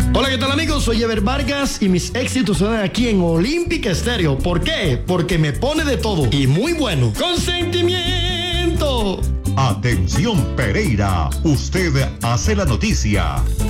Hola, ¿qué tal, amigos? Soy Ever Vargas y mis éxitos suenan aquí en Olímpica Estéreo. ¿Por qué? Porque me pone de todo y muy bueno. ¡Consentimiento! Atención, Pereira, usted hace la noticia.